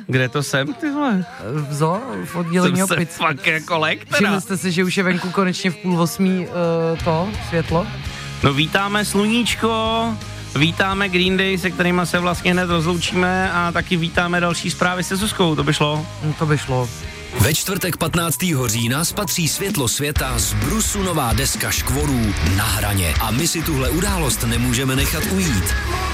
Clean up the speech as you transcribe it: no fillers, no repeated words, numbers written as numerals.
Kde to jsem, ty vole? V zoo, v oddělení Jsem se opic. fakt jako lek teda. Všimli jste si, že už je venku konečně v 7:30 to světlo? No vítáme sluníčko, vítáme Green Day, se kterýma se vlastně hned rozloučíme a taky vítáme další zprávy se Zuzkou, to by šlo? To by šlo. Ve čtvrtek 15. října spatří světlo světa z brusu nová deska Škvorů Na hraně. A my si tuhle událost nemůžeme nechat ujít.